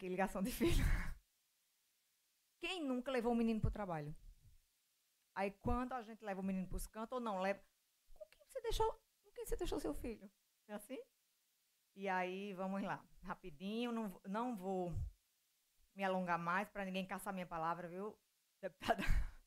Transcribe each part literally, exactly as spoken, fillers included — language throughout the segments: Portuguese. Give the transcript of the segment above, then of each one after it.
aqui, ligação de filho. Quem nunca levou um menino para o trabalho? Aí, quando a gente leva o menino para os cantos, ou não leva, com quem você deixou, com quem você deixou seu filho? É assim? E aí, vamos lá, rapidinho, não, não vou me alongar mais para ninguém caçar minha palavra, viu, deputada?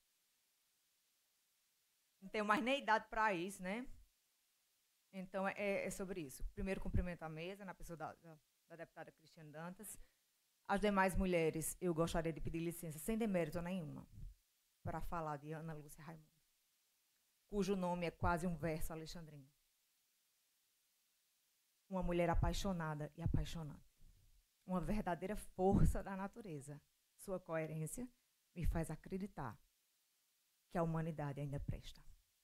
Não tenho mais nem idade para isso, né? Então, é, é sobre isso. Primeiro, cumprimento a mesa, na pessoa da, da, da deputada Cristiane Dantas. As demais mulheres, eu gostaria de pedir licença, sem demérito nenhuma, para falar de Ana Lúcia Raimundo, cujo nome é quase um verso alexandrino. Uma mulher apaixonada e apaixonante. Uma verdadeira força da natureza. Sua coerência me faz acreditar que a humanidade ainda presta.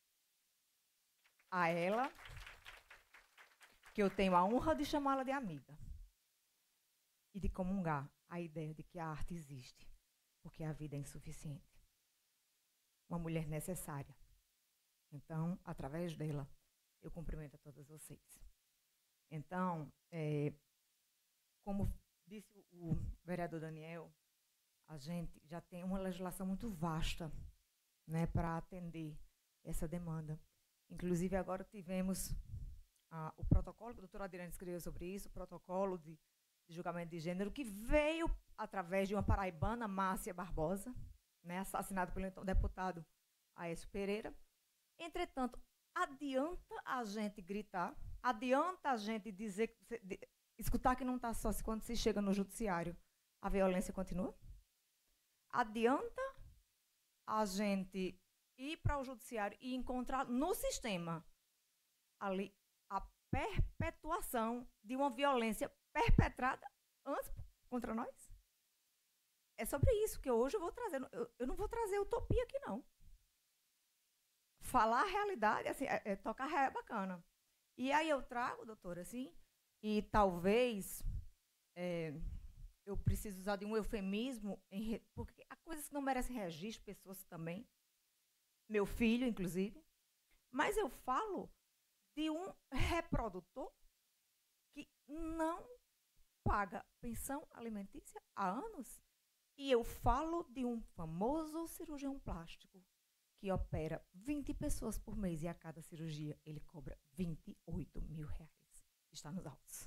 A ela, que eu tenho a honra de chamá-la de amiga e de comungar a ideia de que a arte existe, porque a vida é insuficiente. Uma mulher necessária. Então, através dela, eu cumprimento a todas vocês. Então, é, como disse o vereador Daniel, a gente já tem uma legislação muito vasta, né, para atender essa demanda. Inclusive, agora tivemos ah, o protocolo, que a doutora Adriana escreveu sobre isso, o protocolo de, de julgamento de gênero, que veio através de uma paraibana, Márcia Barbosa, né, assassinada pelo então deputado Aécio Pereira. Entretanto, adianta a gente gritar, adianta a gente dizer, de, escutar que não está só se quando se chega no judiciário, a violência continua? Adianta a gente ir para o judiciário e encontrar no sistema ali a perpetuação de uma violência perpetrada antes contra nós? É sobre isso que hoje eu vou trazer. Eu, eu não vou trazer utopia aqui, não. Falar a realidade, assim, é, é, tocar é bacana. E aí eu trago, doutora, assim, e talvez é, eu preciso usar de um eufemismo, em, porque há coisas que não merecem registro, pessoas também, meu filho, inclusive, mas eu falo de um reprodutor que não paga pensão alimentícia há anos, e eu falo de um famoso cirurgião plástico que opera vinte pessoas por mês e a cada cirurgia ele cobra vinte e oito mil reais. Está nos autos.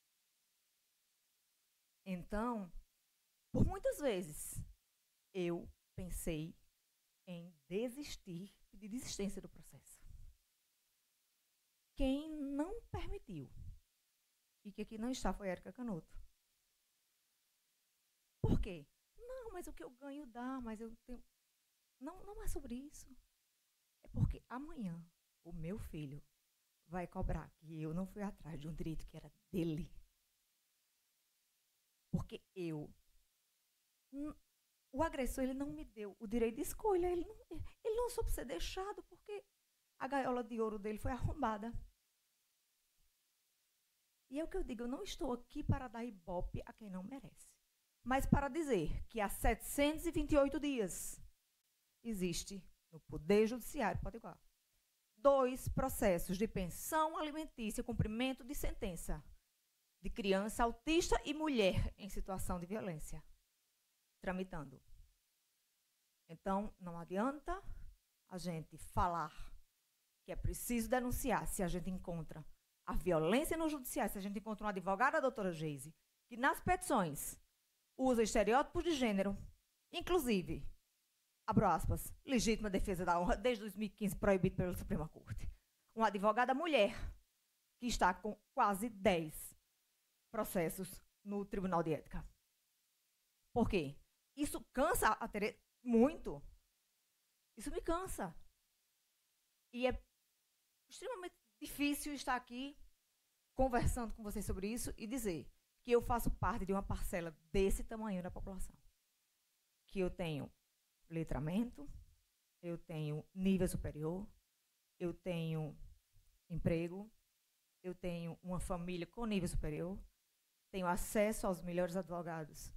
Então, por muitas vezes, eu pensei em desistir, pedir desistência do processo. Quem não permitiu, e que aqui não está, foi Érica Canuto. Por quê? Não, mas o que eu ganho dá, mas eu tenho... Não, não é sobre isso. É porque amanhã o meu filho vai cobrar que eu não fui atrás de um direito que era dele. Porque eu... O agressor, ele não me deu o direito de escolha. Ele não, ele não soube ser deixado porque a gaiola de ouro dele foi arrombada. E é o que eu digo, eu não estou aqui para dar ibope a quem não merece. Mas para dizer que há setecentos e vinte e oito dias existe no Poder Judiciário Potiguar dois processos de pensão alimentícia, cumprimento de sentença de criança autista e mulher em situação de violência, tramitando. Então, não adianta a gente falar que é preciso denunciar se a gente encontra a violência no judiciário, se a gente encontra uma advogada, a doutora Geise, que nas petições usa estereótipos de gênero, inclusive, abro aspas, legítima defesa da honra, desde dois mil e quinze, proibido pela Suprema Corte. Uma advogada mulher que está com quase dez processos no Tribunal de Ética. Por quê? Isso cansa a Tereza muito. Isso me cansa. E é extremamente difícil estar aqui conversando com vocês sobre isso e dizer que eu faço parte de uma parcela desse tamanho da população. Que eu tenho letramento, eu tenho nível superior, eu tenho emprego, eu tenho uma família com nível superior, tenho acesso aos melhores advogados.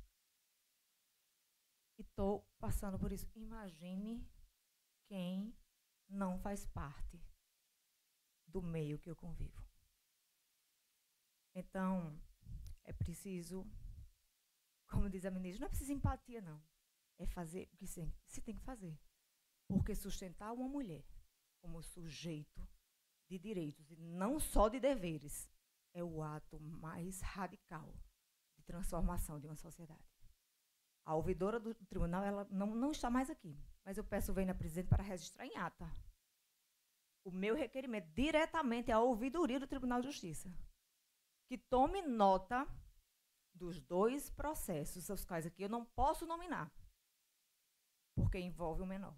E estou passando por isso. Imagine quem não faz parte do meio que eu convivo. Então, é preciso, como diz a ministra, não é preciso empatia, não. É fazer o que se, se tem que fazer. Porque sustentar uma mulher como sujeito de direitos e não só de deveres é o ato mais radical de transformação de uma sociedade. A ouvidora do tribunal ela não, não está mais aqui, mas eu peço venha, presidente, para registrar em ata o meu requerimento diretamente à ouvidoria do Tribunal de Justiça, que tome nota dos dois processos, os quais aqui eu não posso nominar, porque envolve o menor.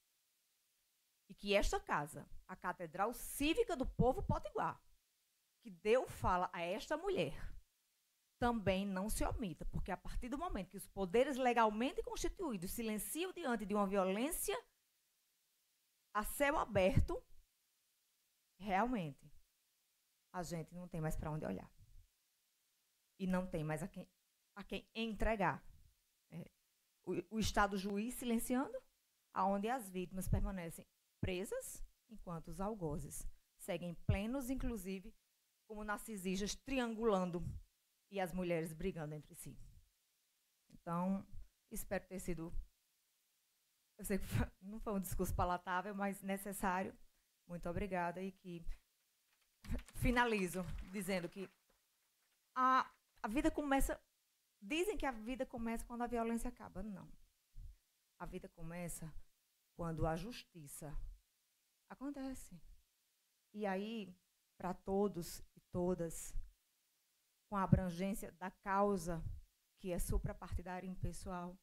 E que esta casa, a Catedral Cívica do Povo Potiguar, que deu fala a esta mulher, também não se omita, porque a partir do momento que os poderes legalmente constituídos silenciam diante de uma violência a céu aberto, realmente, a gente não tem mais para onde olhar. E não tem mais a quem, a quem entregar. É, o, o Estado juiz silenciando, aonde as vítimas permanecem presas, enquanto os algozes seguem plenos, inclusive, como narcisistas triangulando e as mulheres brigando entre si. Então, espero ter sido, eu sei que não foi um discurso palatável, mas necessário. Muito obrigada e que finalizo dizendo que a, a vida começa, dizem que a vida começa quando a violência acaba. Não. A vida começa quando a justiça acontece. E aí, para todos e todas, com a abrangência da causa que é suprapartidária e impessoal,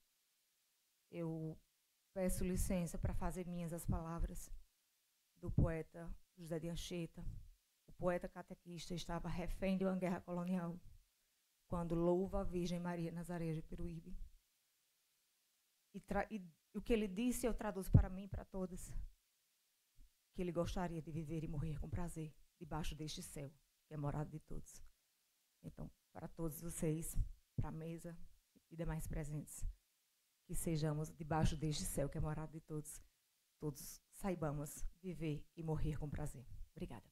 eu peço licença para fazer minhas as palavras do poeta José de Anchieta. O poeta catequista estava refém de uma guerra colonial, quando louva a Virgem Maria Nazaré de Peruíbe. E, e o que ele disse eu traduzo para mim e para todas, que ele gostaria de viver e morrer com prazer, debaixo deste céu, que é morada de todos. Então, para todos vocês, para a mesa e demais presentes, que sejamos debaixo deste céu, que é morada de todos, todos saibamos viver e morrer com prazer. Obrigada.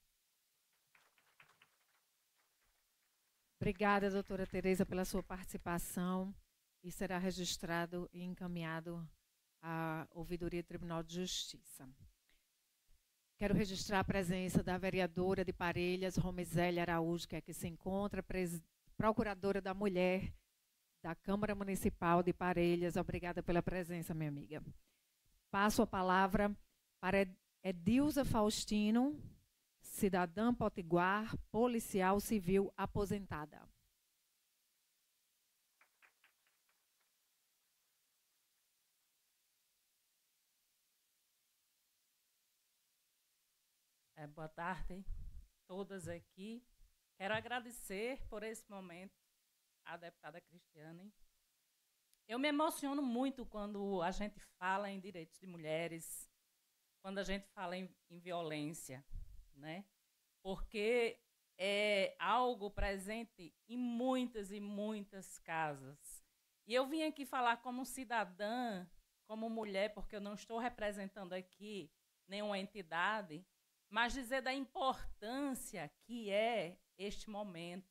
Obrigada, doutora Tereza, pela sua participação. E será registrado e encaminhado à Ouvidoria do Tribunal de Justiça. Quero registrar a presença da vereadora de Parelhas, Romizélia Araújo, que aqui se encontra, procuradora da Mulher da Câmara Municipal de Parelhas. Obrigada pela presença, minha amiga. Passo a palavra para Edilza Faustino, cidadã potiguar, policial civil aposentada. É, boa tarde, todas aqui. Quero agradecer por esse momento à deputada Cristiane. Eu me emociono muito quando a gente fala em direitos de mulheres, quando a gente fala em, em violência, né? Porque é algo presente em muitas e muitas casas. E eu vim aqui falar como cidadã, como mulher, porque eu não estou representando aqui nenhuma entidade, mas dizer da importância que é este momento.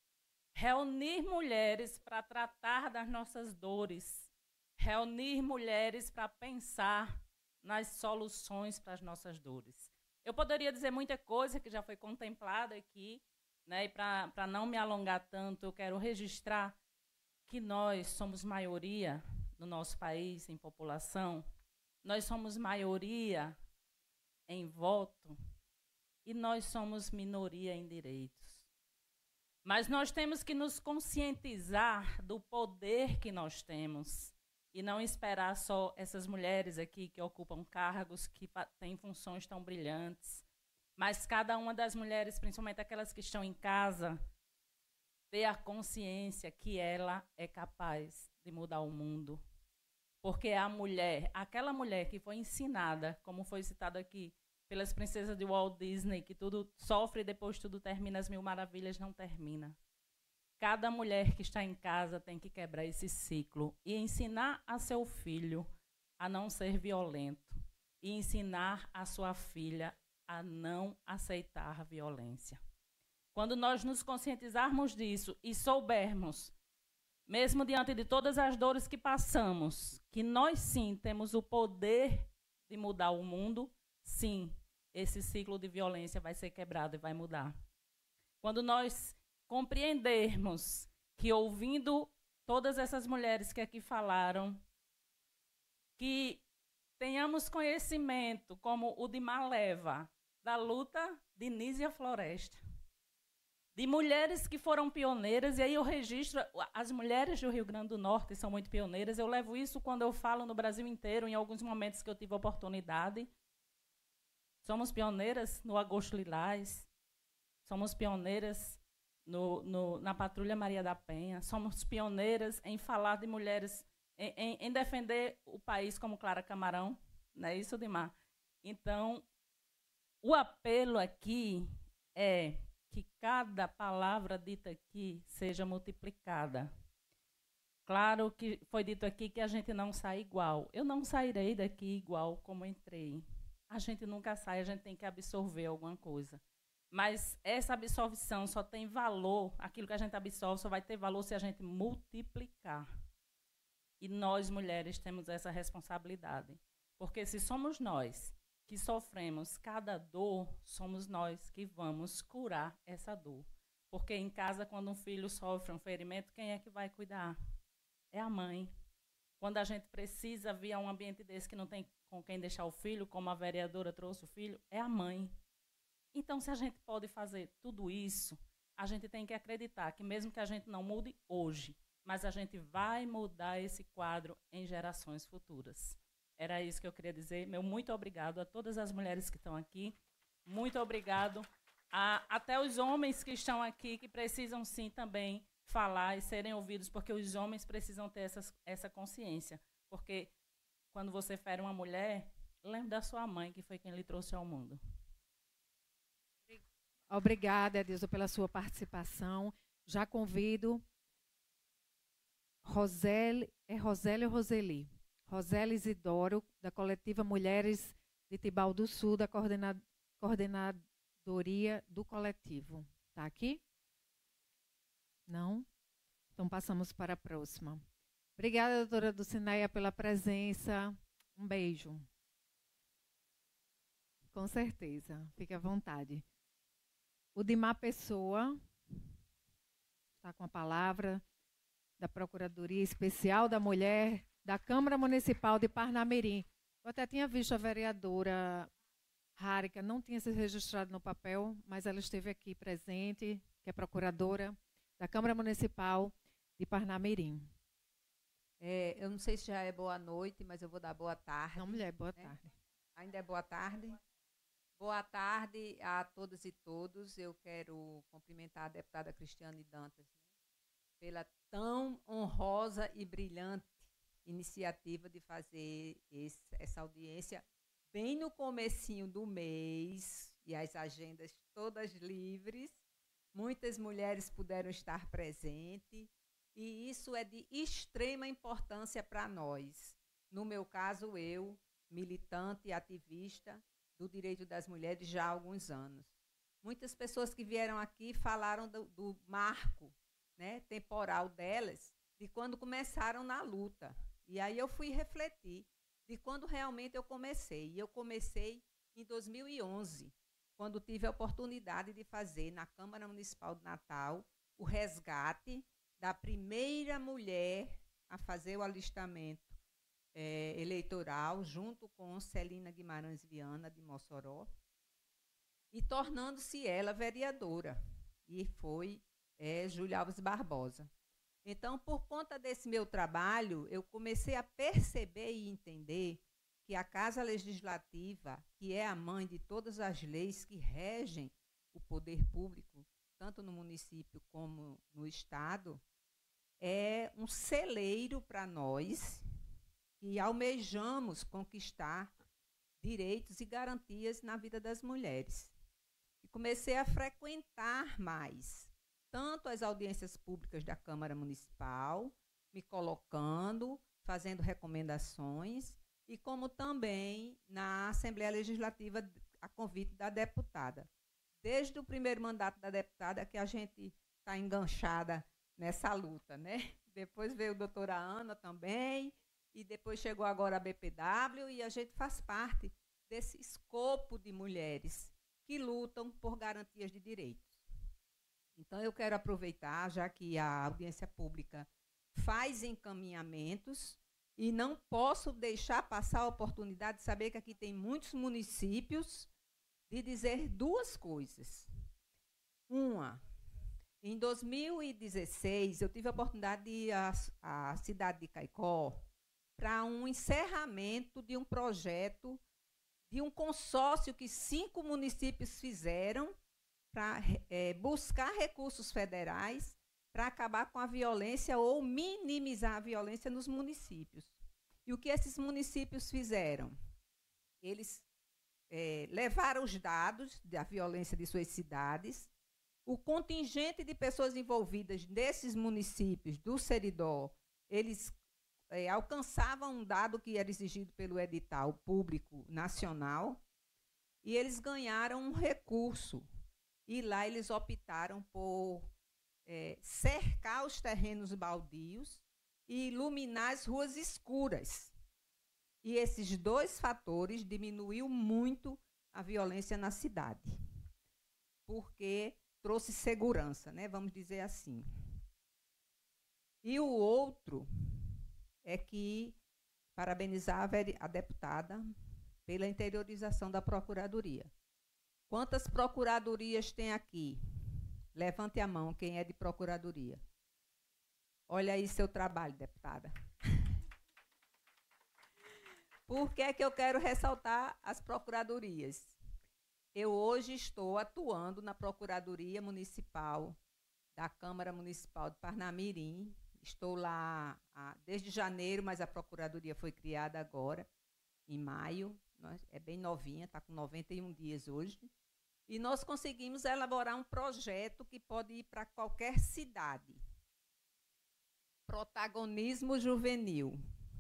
Reunir mulheres para tratar das nossas dores, reunir mulheres para pensar nas soluções para as nossas dores. Eu poderia dizer muita coisa que já foi contemplada aqui, né, e para não me alongar tanto, eu quero registrar que nós somos maioria no nosso país em população, nós somos maioria em voto, e nós somos minoria em direitos. Mas nós temos que nos conscientizar do poder que nós temos e não esperar só essas mulheres aqui que ocupam cargos, que têm funções tão brilhantes, mas cada uma das mulheres, principalmente aquelas que estão em casa, ter a consciência que ela é capaz de mudar o mundo. Porque a mulher, aquela mulher que foi ensinada, como foi citado aqui, pelas princesas de Walt Disney, que tudo sofre e depois tudo termina, as mil maravilhas não termina. Cada mulher que está em casa tem que quebrar esse ciclo e ensinar a seu filho a não ser violento e ensinar a sua filha a não aceitar violência. Quando nós nos conscientizarmos disso e soubermos mesmo diante de todas as dores que passamos, que nós sim temos o poder de mudar o mundo, sim, esse ciclo de violência vai ser quebrado e vai mudar. Quando nós compreendermos que, ouvindo todas essas mulheres que aqui falaram, que tenhamos conhecimento, como o Dimar leva, da luta de Nísia Floresta, de mulheres que foram pioneiras, e aí eu registro, as mulheres do Rio Grande do Norte são muito pioneiras, eu levo isso quando eu falo no Brasil inteiro, em alguns momentos que eu tive a oportunidade. Somos pioneiras no Agosto Lilás, somos pioneiras no, no, na Patrulha Maria da Penha, somos pioneiras em falar de mulheres, em, em, em defender o país como Clara Camarão, não é isso, Dimar? Então, o apelo aqui é que cada palavra dita aqui seja multiplicada. Claro que foi dito aqui que a gente não sai igual. Eu não sairei daqui igual como entrei. A gente nunca sai, a gente tem que absorver alguma coisa. Mas essa absorção só tem valor, aquilo que a gente absorve só vai ter valor se a gente multiplicar. E nós, mulheres, temos essa responsabilidade. Porque se somos nós que sofremos cada dor, somos nós que vamos curar essa dor. Porque em casa, quando um filho sofre um ferimento, quem é que vai cuidar? É a mãe. Quando a gente precisa vir a um ambiente desse que não tem com quem deixar o filho, como a vereadora trouxe o filho, é a mãe. Então, se a gente pode fazer tudo isso, a gente tem que acreditar que mesmo que a gente não mude hoje, mas a gente vai mudar esse quadro em gerações futuras. Era isso que eu queria dizer. Meu muito obrigado a todas as mulheres que estão aqui. Muito obrigado a, até os homens que estão aqui, que precisam sim também falar e serem ouvidos, porque os homens precisam ter essas, essa consciência. Porque quando você fere uma mulher, lembre da sua mãe, que foi quem lhe trouxe ao mundo. Obrigada, Edilson, pela sua participação. Já convido Roseli, é Roseli ou Roseli? Roseli Isidoro, da coletiva Mulheres de Tibau do Sul, da coordena, coordenadoria do coletivo. Está aqui? Não? Então passamos para a próxima. Obrigada, doutora Dulcineia, pela presença. Um beijo. Com certeza. Fique à vontade. O Dimar Pessoa está com a palavra, da Procuradoria Especial da Mulher da Câmara Municipal de Parnamirim. Eu até tinha visto a vereadora Hárica, não tinha se registrado no papel, mas ela esteve aqui presente, que é procuradora da Câmara Municipal de Parnamirim. É, eu não sei se já é boa noite, mas eu vou dar boa tarde. Não, mulher, boa né? tarde. Ainda é boa tarde? Boa tarde a todas e todos. Eu quero cumprimentar a deputada Cristiane Dantas, né, pela tão honrosa e brilhante iniciativa de fazer esse, essa audiência bem no comecinho do mês, e as agendas todas livres. Muitas mulheres puderam estar presentes, e isso é de extrema importância para nós. No meu caso, eu, militante e ativista do direito das mulheres já há alguns anos. Muitas pessoas que vieram aqui falaram do, do marco, né, temporal delas, de quando começaram na luta. E aí eu fui refletir de quando realmente eu comecei. E eu comecei em dois mil e onze, quando tive a oportunidade de fazer na Câmara Municipal de Natal o resgate da primeira mulher a fazer o alistamento é, eleitoral, junto com Celina Guimarães Viana, de Mossoró, e tornando-se ela vereadora. E foi é, Júlia Alves Barbosa. Então, por conta desse meu trabalho, eu comecei a perceber e entender que a Casa Legislativa, que é a mãe de todas as leis que regem o poder público, tanto no município como no Estado, é um celeiro para nós que almejamos conquistar direitos e garantias na vida das mulheres. E comecei a frequentar mais tanto as audiências públicas da Câmara Municipal, me colocando, fazendo recomendações, e como também na Assembleia Legislativa, a convite da deputada. Desde o primeiro mandato da deputada, que a gente está enganchada nessa luta, né? Depois veio a doutora Ana também, e depois chegou agora a B P W, e a gente faz parte desse escopo de mulheres que lutam por garantias de direitos. Então, eu quero aproveitar, já que a audiência pública faz encaminhamentos, e não posso deixar passar a oportunidade de saber que aqui tem muitos municípios, de dizer duas coisas. Uma, em dois mil e dezesseis, eu tive a oportunidade de ir à, à cidade de Caicó para um encerramento de um projeto, de um consórcio que cinco municípios fizeram para é, buscar recursos federais para acabar com a violência ou minimizar a violência nos municípios. E o que esses municípios fizeram? Eles é, levaram os dados da violência de suas cidades, o contingente de pessoas envolvidas nesses municípios do Seridó, eles é, alcançavam um dado que era exigido pelo edital público nacional, e eles ganharam um recurso. E lá eles optaram por é, cercar os terrenos baldios e iluminar as ruas escuras. E esses dois fatores diminuiu muito a violência na cidade, porque trouxe segurança, né? Vamos dizer assim. E o outro é que parabenizar a deputada pela interiorização da Procuradoria. Quantas procuradorias tem aqui? Levante a mão, quem é de procuradoria. Olha aí seu trabalho, deputada. Por que é que eu quero ressaltar as procuradorias? Eu hoje estou atuando na Procuradoria Municipal da Câmara Municipal de Parnamirim. Estou lá ah, desde janeiro, mas a Procuradoria foi criada agora, em maio. É bem novinha, está com noventa e um dias hoje. E nós conseguimos elaborar um projeto que pode ir para qualquer cidade. Protagonismo juvenil.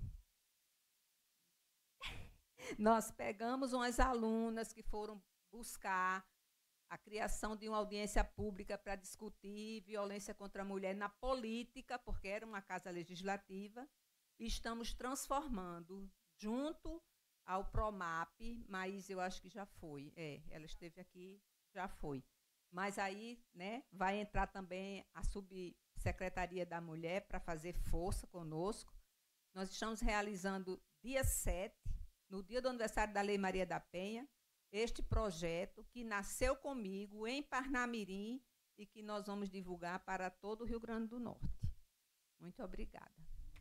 Nós pegamos umas alunas que foram buscar a criação de uma audiência pública para discutir violência contra a mulher na política, porque era uma casa legislativa, e estamos transformando junto ao PROMAP, mas eu acho que já foi. É, ela esteve aqui, já foi. Mas aí, né, vai entrar também a Subsecretaria da Mulher para fazer força conosco. Nós estamos realizando dia sete, no dia do aniversário da Lei Maria da Penha, este projeto que nasceu comigo em Parnamirim e que nós vamos divulgar para todo o Rio Grande do Norte. Muito obrigada.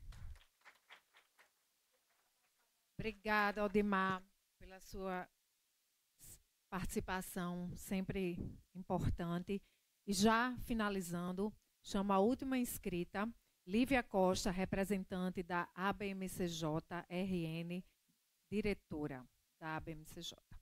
Obrigada, Aldemar, pela sua participação sempre importante. E já finalizando, chamo a última inscrita, Lívia Costa, representante da A B M C J R N, diretora da A B M C J.